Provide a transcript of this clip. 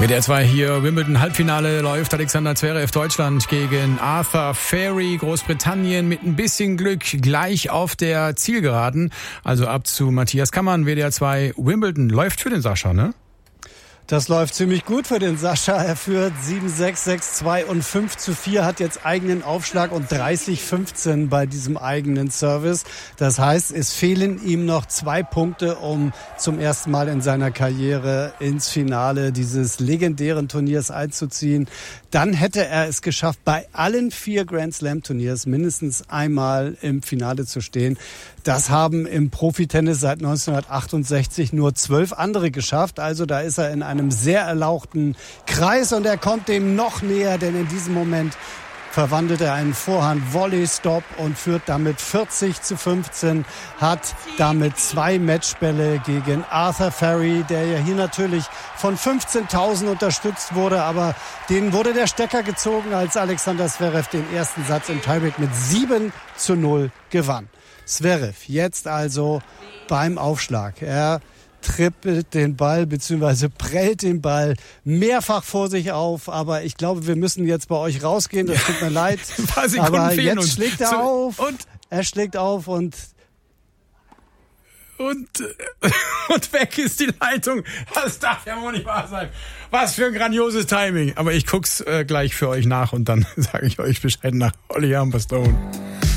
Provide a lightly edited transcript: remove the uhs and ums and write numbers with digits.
WDR 2 hier, Wimbledon Halbfinale läuft. Alexander Zverev, Deutschland gegen Arthur Feri, Großbritannien, mit ein bisschen Glück gleich auf der Zielgeraden. Also ab zu Matthias Kammann, WDR 2 Wimbledon läuft für den Sascha, ne? Das läuft ziemlich gut für den Sascha. Er führt 7-6, 6-2 und 5-4, hat jetzt eigenen Aufschlag und 30-15 bei diesem eigenen Service. Das heißt, es fehlen ihm noch 2 Punkte, um zum ersten Mal in seiner Karriere ins Finale dieses legendären Turniers einzuziehen. Dann hätte er es geschafft, bei allen 4 Grand Slam Turniers mindestens einmal im Finale zu stehen. Das haben im Profitennis seit 1968 nur 12 andere geschafft. Also da ist er in einem sehr erlauchten Kreis und er kommt dem noch näher, denn in diesem Moment verwandelt er einen Vorhand-Volley-Stop und führt damit 40-15, hat damit 2 Matchbälle gegen Arthur Feri, der ja hier natürlich von 15.000 unterstützt wurde, aber denen wurde der Stecker gezogen, als Alexander Zverev den ersten Satz im Tiebreak mit 7-0 gewann. Zverev jetzt also beim Aufschlag. Er trippelt den Ball bzw. prellt den Ball mehrfach vor sich auf, aber ich glaube, wir müssen jetzt bei euch rausgehen, das tut mir leid, aber jetzt schlägt er auf und er schlägt auf und weg ist die Leitung. Das darf ja wohl nicht wahr sein. Was für ein grandioses Timing. Aber ich guck's gleich für euch nach und dann sage ich euch Bescheid nach Holly Humberstone.